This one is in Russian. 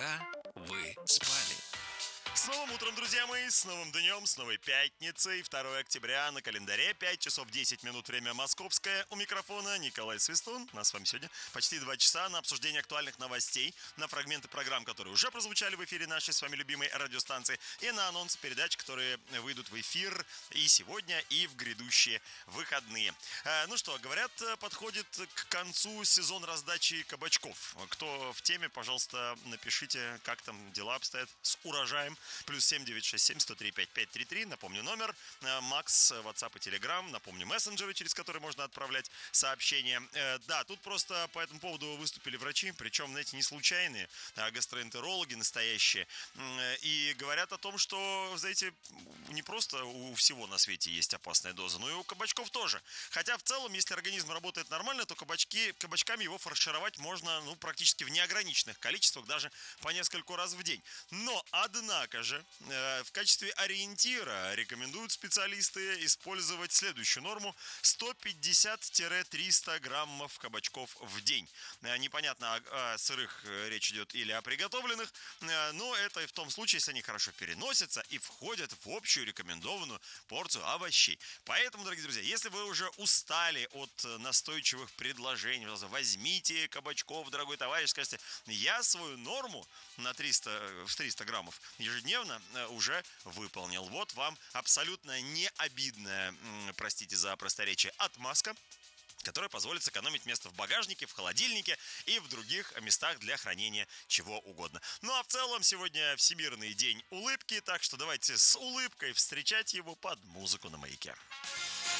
пока вы спали. С новым утром, друзья мои, с новым днем, с новой пятницей, 2 октября на календаре, 5 часов 10 минут, время московское. У микрофона Николай Свистун. У нас с вами сегодня почти 2 часа на обсуждение актуальных новостей, на фрагменты программ, которые уже прозвучали в эфире нашей с вами любимой радиостанции, и на анонсы передач, которые выйдут в эфир и сегодня, и в грядущие выходные. Ну что, говорят, подходит к концу сезон раздачи кабачков. Кто в теме, пожалуйста, напишите, как там дела обстоят с урожаем. Плюс 7967-103-5533, напомню номер, Макс, WhatsApp и Telegram, напомню мессенджеры, через которые можно отправлять сообщения. Да, тут просто по этому поводу выступили врачи, причем, знаете, не случайные, а гастроэнтерологи настоящие, и говорят о том, что, знаете, не просто у всего на свете есть опасная доза, но и у кабачков тоже. Хотя в целом, если организм работает нормально, то кабачками его фаршировать можно, практически в неограниченных количествах, даже по нескольку раз в день. Но, однако же, в качестве ориентира рекомендуют специалисты использовать следующую норму: 150-300 граммов кабачков в день. Непонятно, о сырых речь идет или о приготовленных, но это и в том случае, если они хорошо переносятся и входят в общую рекомендованную порцию овощей. Поэтому, дорогие друзья, если вы уже устали от настойчивых предложений, возьмите кабачков, дорогой товарищ, скажите: я свою норму в 300 граммов ежедневно уже выполнил. Вот вам абсолютно не обидная, простите за просторечие, отмазка, которая позволит сэкономить место в багажнике, в холодильнике и в других местах для хранения чего угодно. Ну а в целом сегодня Всемирный день улыбки, так что давайте с улыбкой встречать его под музыку на Маяке.